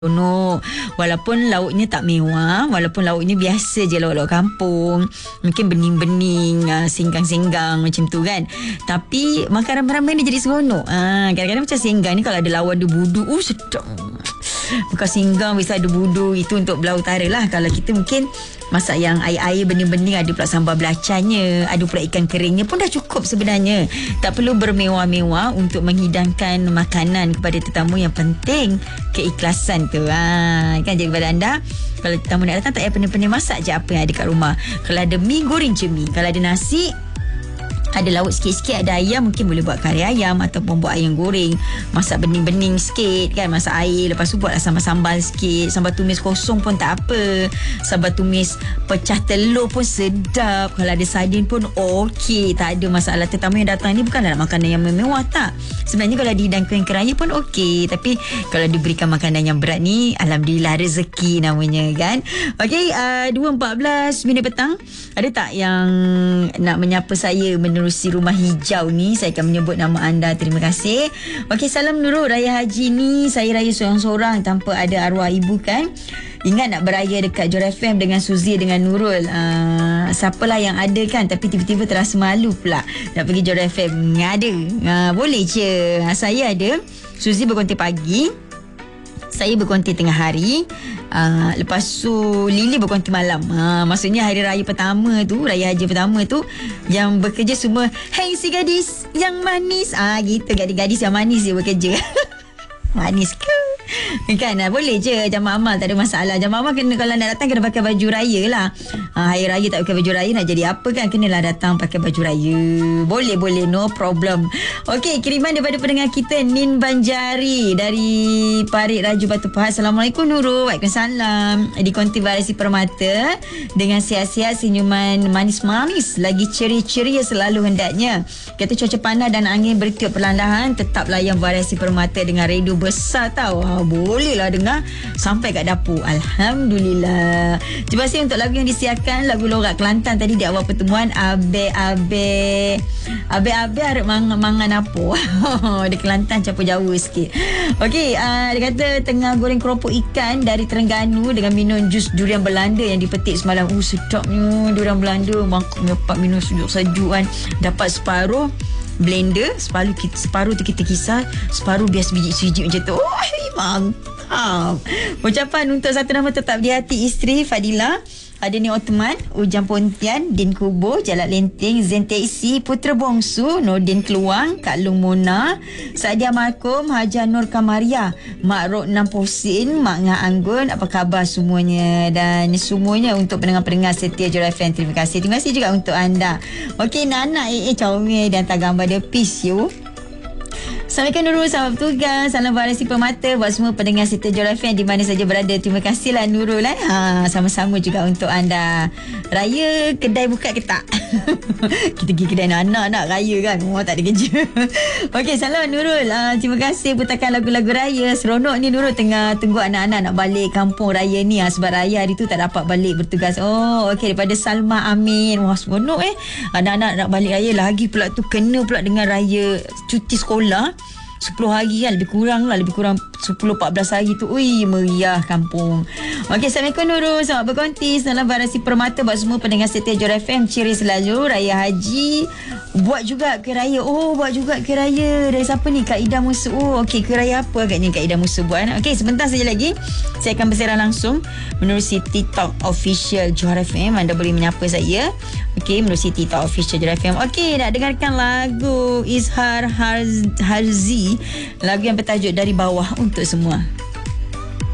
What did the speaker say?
seronok. Walaupun lauknya tak mewah, walaupun lauknya biasa je, lauk-lauk kampung, mungkin bening-bening, singgang-singgang macam tu kan. Tapi makan ramai-ramai ni jadi seronok. Kadang-kadang macam singgang ni kalau ada lawan ada budu, sedap. Bukan singgang bisa ada budu, itu untuk belah utara lah. Kalau kita mungkin masak yang air-air bening-bening, ada pula sambal belacannya, ada pula ikan keringnya pun dah cukup sebenarnya. Tak perlu bermewah-mewah untuk menghidangkan makanan kepada tetamu. Yang penting keikhlasan tu. Kan jadi kepada anda, kalau tetamu nak datang tak payah pening-pening, masak je apa yang ada kat rumah. Kalau ada mi, goreng je mi. Kalau ada nasi, ada lauk sikit-sikit, ada ayam, mungkin boleh buat kari ayam ataupun buat ayam goreng. Masak bening-bening sikit kan, masak air, lepas tu buatlah sambal-sambal sikit. Sambal tumis kosong pun tak apa, sambal tumis pecah telur pun sedap. Kalau ada sardin pun okey, tak ada masalah. Tetamu yang datang ni bukanlah makanan yang mewah, tak. Sebenarnya kalau dihidangkan keraya pun okey, tapi kalau diberikan makanan yang berat ni, alhamdulillah, rezeki namanya kan. Okey, 2.14 minit petang. Ada tak yang nak menyapa saya menerusi Rumah Hijau ni? Saya akan menyebut nama anda. Terima kasih. Okey, salam Nurul. Raya Haji ni saya raya seorang-seorang tanpa ada arwah ibu kan. Ingat nak beraya dekat Jor FM dengan Suzy dengan Nurul. Siapalah yang ada kan, tapi tiba-tiba terasa malu pula nak pergi Jor FM. Ada. Boleh je. Saya ada. Suzy berkonti pagi, saya berkonti tengah hari. Lepas tu Lily berkonti malam. Maksudnya hari raya pertama tu, raya haji pertama tu, yang bekerja semua, hey si gadis yang manis. Gitu, gadis-gadis yang manis dia bekerja. Manis ke? Kan, boleh je jamaah amal, tak ada masalah. Jamaah amal kena, kalau nak datang kena pakai baju raya lah. Hari raya tak pakai baju raya nak jadi apa kan? Kenalah datang pakai baju raya. Boleh, no problem. Okey, kiriman daripada pendengar kita Nin Banjari dari Parit Raju Batu Pahat. Assalamualaikum Nurul. Waalaikumsalam. Di konti Variasi Permata dengan sihat-sihat, senyuman manis-manis, lagi ceria-ceria selalu hendaknya. Kata cuaca panas dan angin bertiup perlahan-lahan, tetap layan Variasi Permata dengan radio besar tau. Boleh lah dengar sampai kat dapur. Alhamdulillah. Terima kasih untuk lagu yang disiarkan, lagu Lorak Kelantan tadi di awal pertemuan. Abe harap mangan apa. Dia Kelantan campur Jawa sikit. Okey, dia kata tengah goreng keropok ikan dari Terengganu dengan minum jus durian Belanda yang dipetik semalam. Sedapnya durian Belanda. Mepak minum sejuk-sejuk kan. Dapat separuh blender, separuh tu kita kisar, separuh bias biji-biji macam tu. Mantap. Ucapan untuk satu nama tetap di hati isteri Fadila, Adeni Ottoman, Ujang Pontian, Din Kubo, Jalak Lenteng, Zen Teksi, Putera Bongsu, Nordin Keluang, Kak Long Mona, Saadia Markom, Hajar Nur Kamaria, Mak Rok Namposin, Mak Ngah Anggun. Apa khabar semuanya? Dan semuanya untuk pendengar-pendengar setia Jor FM. Terima kasih. Terima kasih juga untuk anda. Okey, Nana comel dan hantar gambar dia. Peace you. Assalamualaikum Nurul, selamat bertugas. Salam Variasi Permata buat semua pendengar setia Jor FM di mana saja berada. Terima kasihlah Nurul. Sama-sama juga untuk anda. Raya kedai buka ke tak? Kita pergi kedai Nana nak raya kan. Tak ada kerja. Okey, salam Nurul. Terima kasih putarkan lagu-lagu raya. Seronok ni Nurul tengah tunggu anak-anak nak balik kampung raya ni. Sebab raya hari tu tak dapat balik bertugas. Okey, daripada Salma Amin. Seronok anak-anak nak balik raya. Lagi pula tu kena pula dengan raya cuti sekolah. 10 hari kan, lebih kurang 10-14 hari tu. Meriah kampung. Okey, Assalamualaikum Nurul, selamat berkonti. Salam Variasi Permata buat semua pendengar setia Jor FM. Ciri selalu Raya Haji. Buat juga ke raya. Buat juga ke raya. Dari siapa ni? Kak Ida Musa. Okey, ke raya apa agaknya Kak Ida Musa buat? Okey, sebentar saja lagi saya akan bersiaran langsung menerusi TikTok Official Jor FM. Anda boleh menyapa saya. Okey, menerusi TikTok Official Jor FM. Okey, nak dengarkan lagu Izhar Harzi, lagu yang bertajuk Dari Bawah untuk semua.